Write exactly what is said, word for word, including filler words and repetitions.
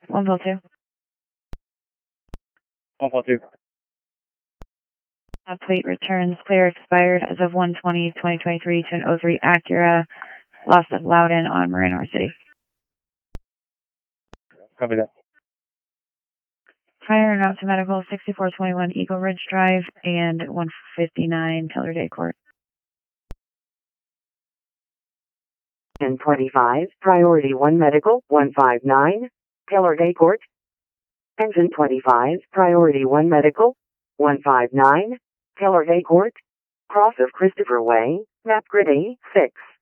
one four two. one four two. Uh, plate returns clear expired as of one twenty twenty twenty-three to an oh three Acura, lost of Loudon on Marina City. Copy that. Prior and out to medical, sixty-four twenty-one Eagle Ridge Drive and one fifty-nine Pillar Day Court. ten twenty-five, Priority one Medical, one five nine, Pillar Day Court. Engine twenty-five, Priority one Medical, one five nine, Pillar Day Court. Cross of Christopher Way, map grid A six.